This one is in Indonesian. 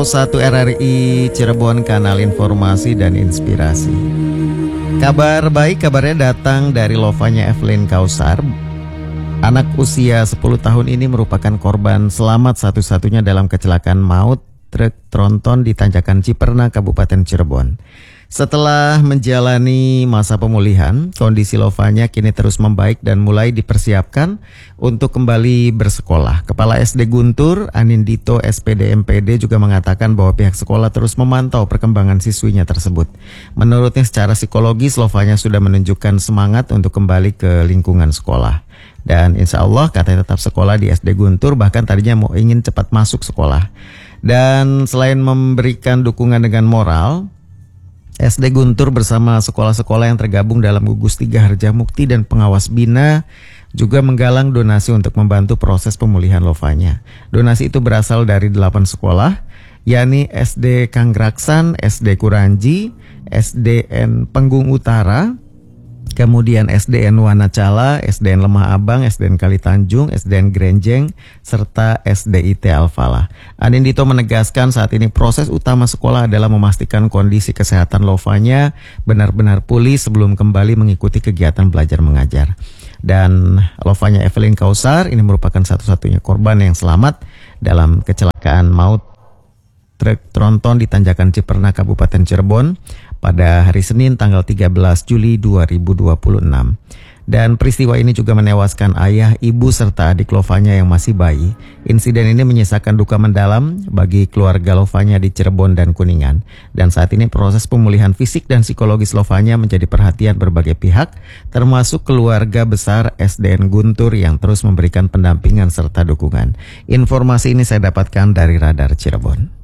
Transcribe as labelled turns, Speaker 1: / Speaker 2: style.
Speaker 1: 101 RRI Cirebon, kanal informasi dan inspirasi. Kabar baik, kabarnya datang dari Lovanya Evelyn Kausar. Anak usia 10 tahun ini merupakan korban selamat satu-satunya dalam kecelakaan maut truk tronton di Tanjakan Ciperna, Kabupaten Cirebon. Setelah menjalani masa pemulihan, kondisi Lovanya kini terus membaik dan mulai dipersiapkan untuk kembali bersekolah. Kepala SD Guntur, Anindito SPD MPD juga mengatakan bahwa pihak sekolah terus memantau perkembangan siswinya tersebut. Menurutnya secara psikologis Lovanya sudah menunjukkan semangat untuk kembali ke lingkungan sekolah. Dan insya Allah katanya tetap sekolah di SD Guntur, bahkan tadinya ingin cepat masuk sekolah. Dan selain memberikan dukungan dengan moral, SD Guntur bersama sekolah-sekolah yang tergabung dalam gugus 3 Harjamukti dan pengawas bina juga menggalang donasi untuk membantu proses pemulihan Lovanya. Donasi itu berasal dari 8 sekolah, yakni SD Kanggraksan, SD Kuranji, SDN Penggung Utara, kemudian SDN Wanacala, SDN Lemah Abang, SDN Kali Tanjung, SDN Grenjeng, serta SDIT Al-Falah. Anindito menegaskan saat ini proses utama sekolah adalah memastikan kondisi kesehatan Lovanya benar-benar pulih sebelum kembali mengikuti kegiatan belajar mengajar. Dan Lovanya Evelyn Kausar ini merupakan satu-satunya korban yang selamat dalam kecelakaan maut truk tronton di Tanjakan Ciperna, Kabupaten Cirebon pada hari Senin tanggal 13 Juli 2026. Dan peristiwa ini juga menewaskan ayah, ibu, serta adik Lovanya yang masih bayi. Insiden ini menyisakan duka mendalam bagi keluarga Lovanya di Cirebon dan Kuningan. Dan saat ini proses pemulihan fisik dan psikologis Lovanya menjadi perhatian berbagai pihak, termasuk keluarga besar SDN Guntur yang terus memberikan pendampingan serta dukungan. Informasi ini saya dapatkan dari Radar Cirebon.